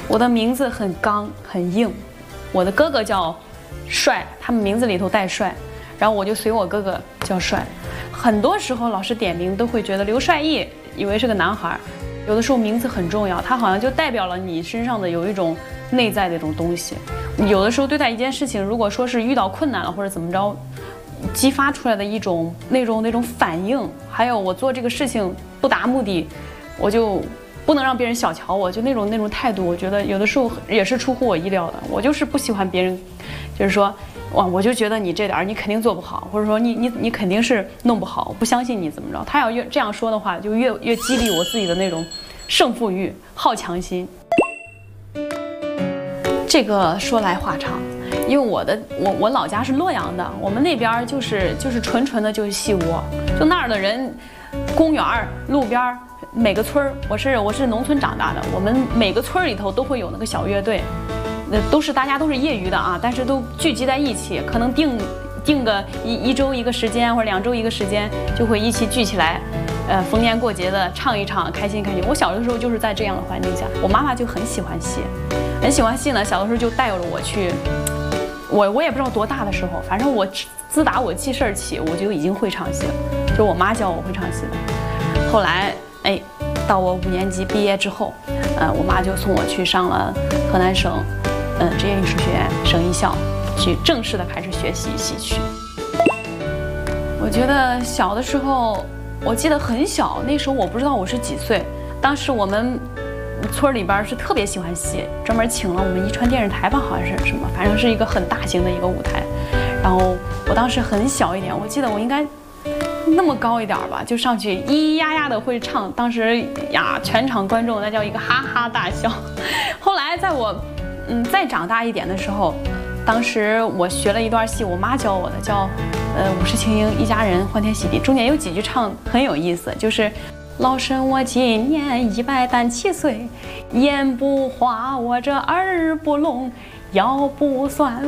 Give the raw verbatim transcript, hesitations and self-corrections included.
我的名字很刚很硬，我的哥哥叫帅，他们名字里头带帅，然后我就随我哥哥叫帅。很多时候老师点名都会觉得刘帅义，以为是个男孩。有的时候名字很重要，它好像就代表了你身上的有一种内在的一种东西。有的时候对待一件事情，如果说是遇到困难了或者怎么着，激发出来的一种那种那种反应，还有我做这个事情不达目的，我就不能让别人小瞧我，就那种那种态度，我觉得有的时候也是出乎我意料的。我就是不喜欢别人，就是说，哇，我就觉得你这点你肯定做不好，或者说你你你肯定是弄不好，我不相信你怎么着。他要越这样说的话，就越越激励我自己的那种胜负欲、好强心。这个说来话长，因为我的我我老家是洛阳的，我们那边就是就是纯纯的就是戏窝，就那儿的人，公园路边每个村儿，我是我是农村长大的，我们每个村里头都会有那个小乐队，那都是大家都是业余的啊，但是都聚集在一起，可能定定个一一周一个时间或者两周一个时间，就会一起聚起来，呃，逢年过节的唱一唱，开心开心。我小的时候就是在这样的环境下，我妈妈就很喜欢戏，很喜欢戏呢，小的时候就带着我去，我我也不知道多大的时候，反正我自打我记事儿起，我就已经会唱戏了，就是我妈教我会唱戏的。后来，哎，到我五年级毕业之后，呃，我妈就送我去上了河南省，嗯、呃，职业艺术学院省艺校，去正式的开始学习戏曲。我觉得小的时候，我记得很小，那时候我不知道我是几岁，当时我们村里边是特别喜欢戏，专门请了我们宜川电视台吧，好像是什么，反正是一个很大型的一个舞台。然后我当时很小一点，我记得我应该那么高一点吧，就上去咿咿呀呀的会唱，当时呀全场观众那叫一个哈哈大笑。后来在我嗯再长大一点的时候，当时我学了一段戏，我妈教我的，叫呃武氏青英一家人欢天喜地，中间有几句唱很有意思，就是老身我今年一百单七岁，眼不花我这耳不聋，腰不酸